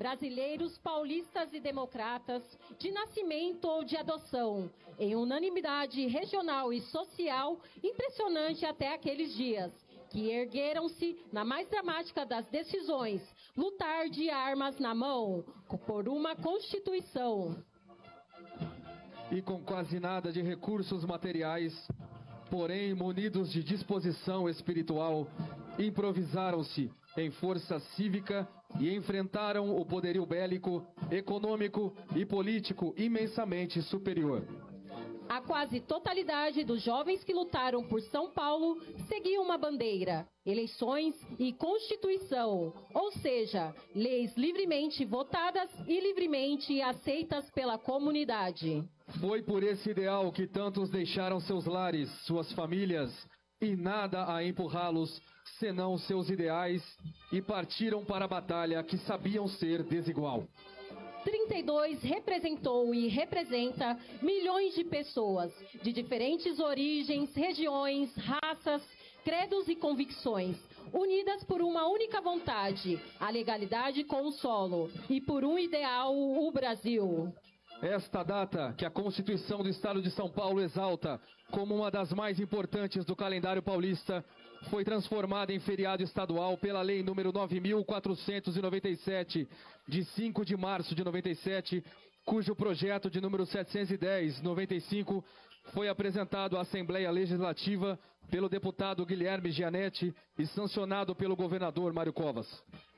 brasileiros, paulistas e democratas, de nascimento ou de adoção, em unanimidade regional e social impressionante até aqueles dias, que ergueram-se na mais dramática das decisões, lutar de armas na mão por uma Constituição. E com quase nada de recursos materiais, porém munidos de disposição espiritual, improvisaram-se em força cívica e enfrentaram o poderio bélico, econômico e político imensamente superior. A quase totalidade dos jovens que lutaram por São Paulo seguiam uma bandeira, eleições e Constituição, ou seja, leis livremente votadas e livremente aceitas pela comunidade. Foi por esse ideal que tantos deixaram seus lares, suas famílias, e nada a empurrá-los, senão seus ideais, e partiram para a batalha que sabiam ser desigual. 32 representou e representa milhões de pessoas, de diferentes origens, regiões, raças, credos e convicções, unidas por uma única vontade, a legalidade com o solo, e por um ideal, o Brasil. Esta data, que a Constituição do Estado de São Paulo exalta como uma das mais importantes do calendário paulista, foi transformada em feriado estadual pela Lei número 9.497, de 5 de março de 97, cujo projeto de número 710/95 foi apresentado à Assembleia Legislativa pelo deputado Guilherme Gianetti e sancionado pelo governador Mário Covas.